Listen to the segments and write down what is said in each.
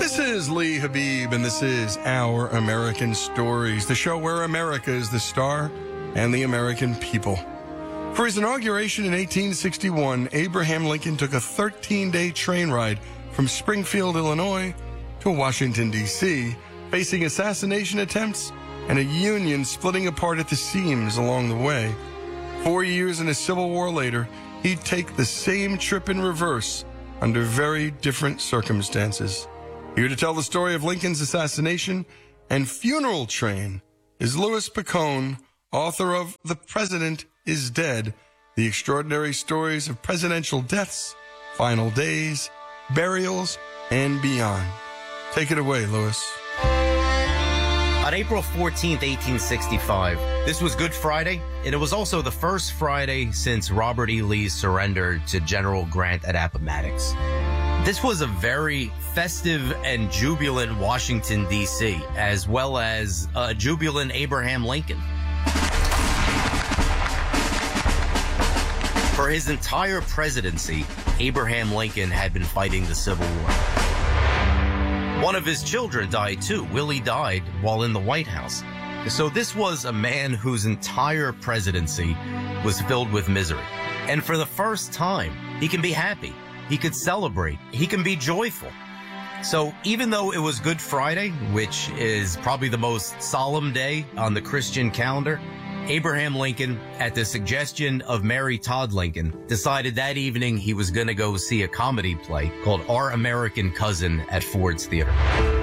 This is Lee Habib, and this is Our American Stories, the show where America is the star and the American people. For his inauguration in 1861, Abraham Lincoln took a 13-day train ride from Springfield, Illinois, to Washington, D.C., facing assassination attempts and a Union splitting apart at the seams along the way. 4 years and a civil war later, he'd take the same trip in reverse under very different circumstances. Here to tell the story of Lincoln's assassination and funeral train is Louis Picone, author of The President is Dead, The Extraordinary Stories of Presidential Deaths, Final Days, Burials, and Beyond. Take it away, Louis. On April 14th, 1865, this was Good Friday, and it was also the first Friday since Robert E. Lee's surrender to General Grant at Appomattox. This was a very festive and jubilant Washington, D.C., as well as a jubilant Abraham Lincoln. For his entire presidency, Abraham Lincoln had been fighting the Civil War. One of his children died too. Willie died while in the White House. So this was a man whose entire presidency was filled with misery. And for the first time, he can be happy. He could celebrate. He can be joyful. So even though it was Good Friday, which is probably the most solemn day on the Christian calendar, Abraham Lincoln, at the suggestion of Mary Todd Lincoln, decided that evening he was going to go see a comedy play called Our American Cousin at Ford's Theater.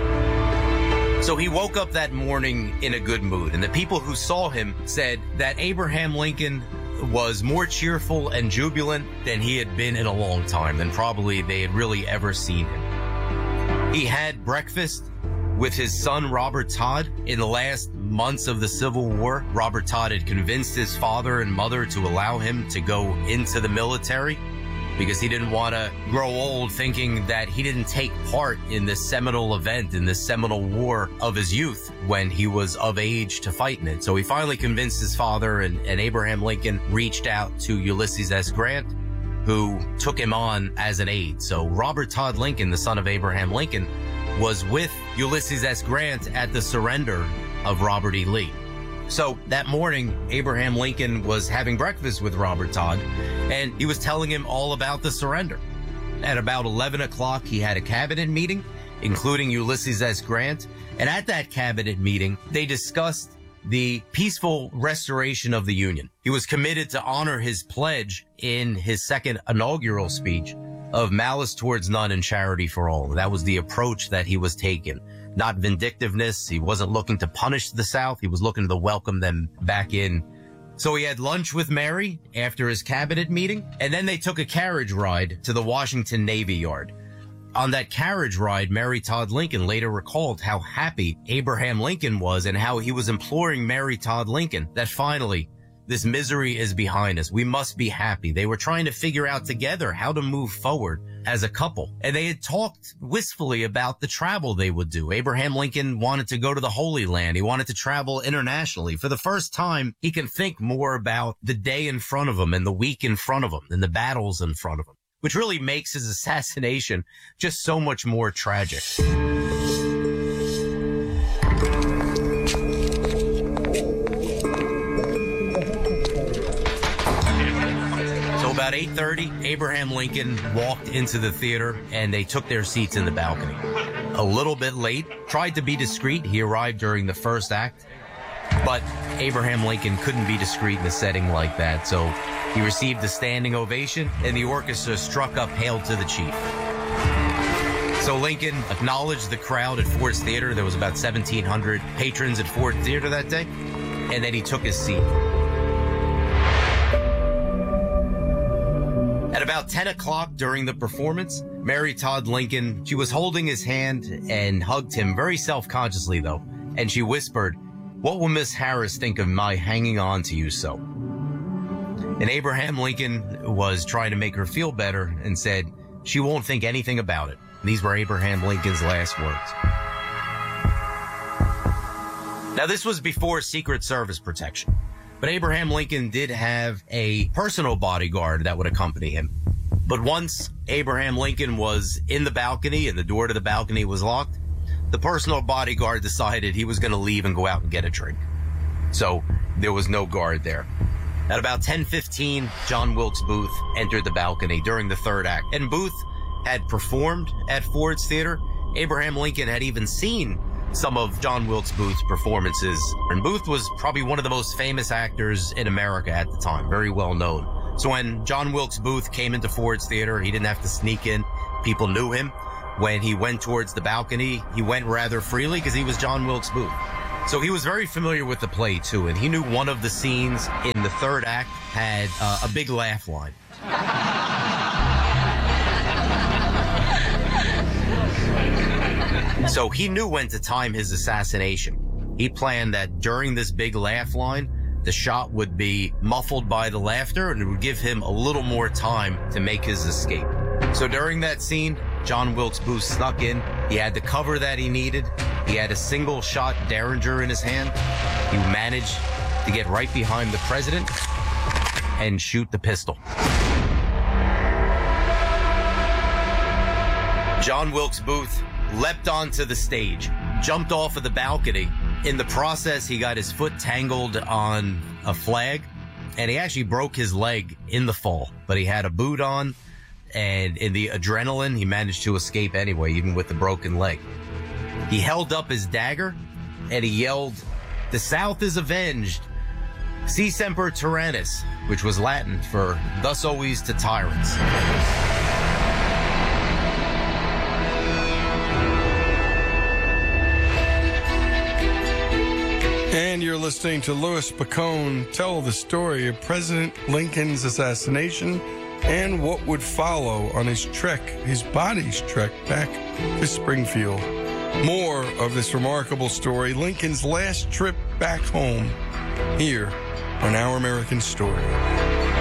So he woke up that morning in a good mood, and the people who saw him said that Abraham Lincoln was more cheerful and jubilant than he had been in a long time, than probably they had really ever seen him. He had breakfast with his son, Robert Todd. In the last months of the Civil War, Robert Todd had convinced his father and mother to allow him to go into the military because he didn't want to grow old thinking that he didn't take part in this seminal event, in this seminal war of his youth when he was of age to fight in it. So he finally convinced his father, and Abraham Lincoln reached out to Ulysses S. Grant, who took him on as an aide. So Robert Todd Lincoln, the son of Abraham Lincoln, was with Ulysses S. Grant at the surrender of Robert E. Lee. So that morning, Abraham Lincoln was having breakfast with Robert Todd, and he was telling him all about the surrender. At about 11 o'clock, he had a cabinet meeting, including Ulysses S. Grant. And at that cabinet meeting, they discussed the peaceful restoration of the Union. He was committed to honor his pledge in his second inaugural speech of malice towards none and charity for all. That was the approach that he was taking. Not vindictiveness. He wasn't looking to punish the South. He was looking to welcome them back in. So he had lunch with Mary after his cabinet meeting, and then they took a carriage ride to the Washington Navy Yard. On that carriage ride, Mary Todd Lincoln later recalled how happy Abraham Lincoln was and how he was imploring Mary Todd Lincoln that finally this misery is behind us. We must be happy. They were trying to figure out together how to move forward as a couple. And they had talked wistfully about the travel they would do. Abraham Lincoln wanted to go to the Holy Land. He wanted to travel internationally. For the first time, he can think more about the day in front of him and the week in front of him and the battles in front of him, which really makes his assassination just so much more tragic. About 8:30, Abraham Lincoln walked into the theater and they took their seats in the balcony. A little bit late, tried to be discreet. He arrived during the first act, but Abraham Lincoln couldn't be discreet in a setting like that. So he received a standing ovation and the orchestra struck up Hail to the Chief. So Lincoln acknowledged the crowd at Ford's Theater. There was about 1,700 patrons at Ford Theater that day. And then he took his seat. At about 10 o'clock during the performance, Mary Todd Lincoln, she was holding his hand and hugged him very self-consciously, though. And she whispered, "What will Miss Harris think of my hanging on to you so?" And Abraham Lincoln was trying to make her feel better and said, "She won't think anything about it." And these were Abraham Lincoln's last words. Now, this was before Secret Service protection. But Abraham Lincoln did have a personal bodyguard that would accompany him. But once Abraham Lincoln was in the balcony and the door to the balcony was locked, the personal bodyguard decided he was going to leave and go out and get a drink. So there was no guard there. At about 10:15, John Wilkes Booth entered the balcony during the third act. And Booth had performed at Ford's Theater. Abraham Lincoln had even seen some of John Wilkes Booth's performances. And Booth was probably one of the most famous actors in America at the time, very well known. So when John Wilkes Booth came into Ford's Theater, he didn't have to sneak in. People knew him. When he went towards the balcony, he went rather freely because he was John Wilkes Booth. So he was very familiar with the play, too, and he knew one of the scenes in the third act had a big laugh line. So he knew when to time his assassination. He planned that during this big laugh line, the shot would be muffled by the laughter, and it would give him a little more time to make his escape. So during that scene, John Wilkes Booth snuck in. He had the cover that he needed. He had a single-shot Derringer in his hand. He managed to get right behind the president and shoot the pistol. John Wilkes Booth leapt onto the stage, jumped off of the balcony. In the process, he got his foot tangled on a flag, and he actually broke his leg in the fall. But he had a boot on, and in the adrenaline, he managed to escape anyway, even with the broken leg. He held up his dagger, and he yelled, "The South is avenged. Si semper tyrannis," which was Latin for "thus always to tyrants." And you're listening to Louis Picone tell the story of President Lincoln's assassination and what would follow on his trek, his body's trek back to Springfield. More of this remarkable story, Lincoln's last trip back home, here on Our American Story.